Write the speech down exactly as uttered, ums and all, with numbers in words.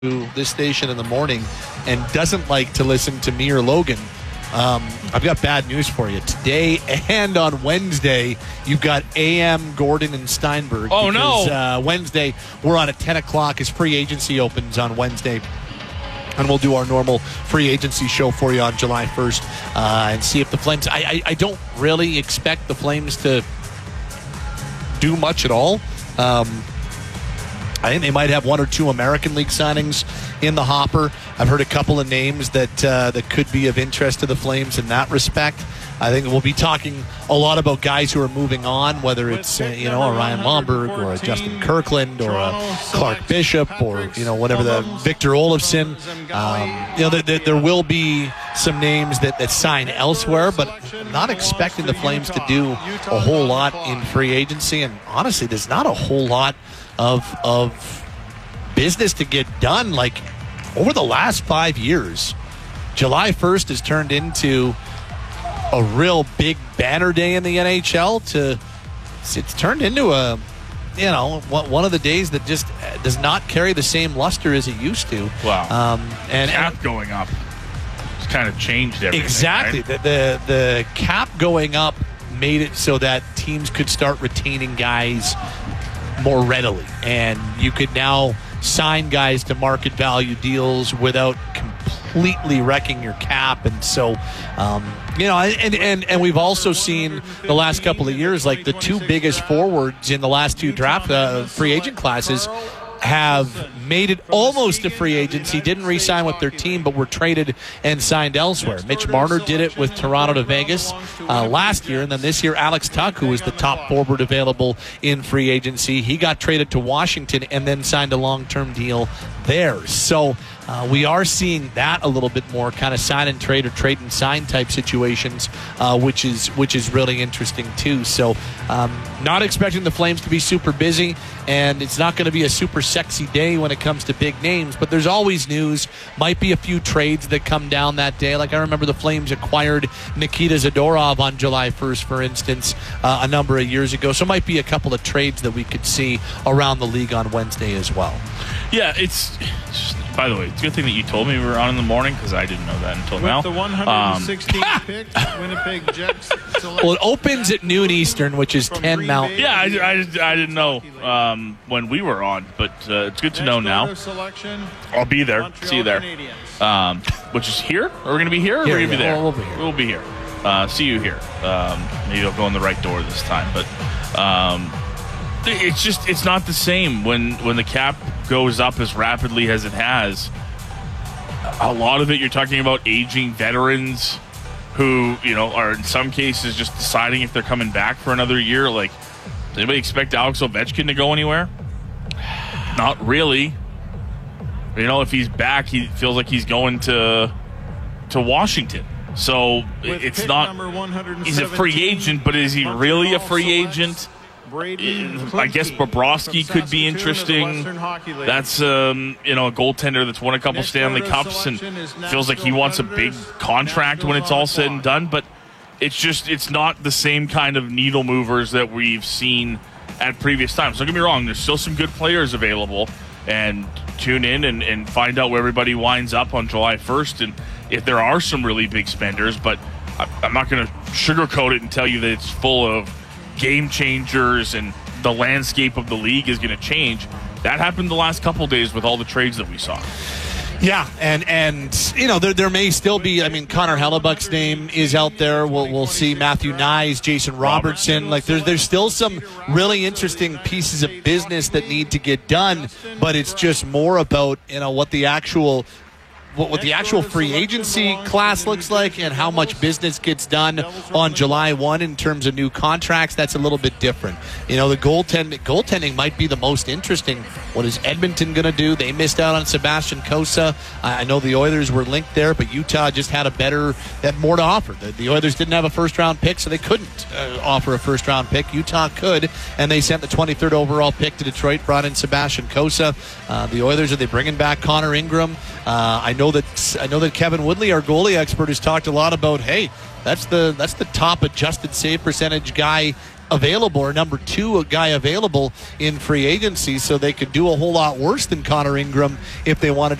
this station in the morning and doesn't like to listen to me or Logan, um, I've got bad news for you. Today and on Wednesday, you've got A M, Gordon, and Steinberg. Oh, because, no. Uh, Wednesday, we're on at ten o'clock as free agency opens on Wednesday. And we'll do our normal free agency show for you on July first uh, and see if the Flames... I, I, I don't really expect the Flames to do much at all. Um, I think they might have one or two American League signings in the hopper. I've heard a couple of names that uh, that could be of interest to the Flames in that respect. I think we'll be talking a lot about guys who are moving on, whether it's uh, you know a Ryan Lomberg or a Justin Kirkland or a Clark Bishop or you know whatever the Victor Olofsson. Um, you know there, there, there will be some names that, that sign elsewhere, but I'm not expecting the Flames to do a whole lot in free agency. And honestly, there's not a whole lot of of business to get done. Like over the last five years, July first has turned into a real big banner day in the N H L. To it's turned into a you know one of the days that just does not carry the same luster as it used to. Wow. Um, and cap and, going up, it's kind of changed everything. Exactly. Right? The, the the cap going up made it so that teams could start retaining guys more readily, and you could now sign guys to market value deals without completely wrecking your cap. And so um, you know and, and and we've also seen the last couple of years, like the two biggest forwards in the last two draft uh, free agent classes have made it almost a free agency, didn't re-sign with their team, but were traded and signed elsewhere. Mitch Marner did it with Toronto to Vegas uh, last year, and then this year Alex Tuch, who was the top forward available in free agency, he got traded to Washington and then signed a long-term deal there. So uh, we are seeing that a little bit more, kind of sign and trade or trade and sign type situations, uh, which is which is really interesting too. So um, not expecting the Flames to be super busy, and it's not going to be a super sexy day when it comes to big names, but there's always news. Might be a few trades that come down that day. Like I remember the Flames acquired Nikita Zadorov on July first, for instance, uh, a number of years ago. So it might be a couple of trades that we could see around the league on Wednesday as well. Yeah, it's just, by the way, it's a good thing that you told me we were on in the morning, because I didn't know that until With now. the one hundred sixteenth um, pick, Winnipeg Jets. Well, it opens at noon Eastern, which is ten Mountain. Yeah, I, I, I didn't know um, when we were on, but uh, it's good to know now. I'll be there. See you there. Um, which is here? Are we going to be here? Or Here, are we going to be yeah, there? we'll be here. We'll be here. Uh, see you here. Um, maybe I'll go in the right door this time, but um, it's just it's not the same when when the cap goes up as rapidly as it has. A lot of it, you're talking about aging veterans who, you know, are in some cases just deciding if they're coming back for another year. Like, does anybody expect Alex Ovechkin to go anywhere? Not really. You know, if he's back, he feels like he's going to to Washington. So With it's not. He's a free agent, but is he really a free agent? I guess Bobrovsky could be interesting. That's um, you know a goaltender that's won a couple Stanley Cups and feels like he wants a big contract when it's all said and done. But it's just it's not the same kind of needle movers that we've seen at previous times. Don't get me wrong. There's still some good players available, and tune in and, and find out where everybody winds up on July first. And if there are some really big spenders, but I'm not going to sugarcoat it and tell you that it's full of game changers and the landscape of the league is going to change. That happened the last couple days with all the trades that we saw. Yeah, and and you know there there may still be. I mean, Connor Hellebuck's name is out there. We'll we'll see Matthew Nyes, Jason Robertson. Like there's there's still some really interesting pieces of business that need to get done, but it's just more about you know what the actual. What, what the actual free agency class looks like and how much business gets done on July first in terms of new contracts, that's a little bit different. You know, the goaltend, goaltending might be the most interesting. What is Edmonton going to do? They missed out on Sebastian Cossa. I know the Oilers were linked there, but Utah just had a better, had more to offer. The, the Oilers didn't have a first-round pick, so they couldn't uh, offer a first-round pick. Utah could, and they sent the twenty-third overall pick to Detroit, brought in Sebastian Cossa. Uh, the Oilers, are they bringing back Connor Ingram? Uh, I know that I know that Kevin Woodley, our goalie expert, has talked a lot about, hey, that's the that's the top adjusted save percentage guy available, or number two a guy available in free agency, so they could do a whole lot worse than Connor Ingram if they wanted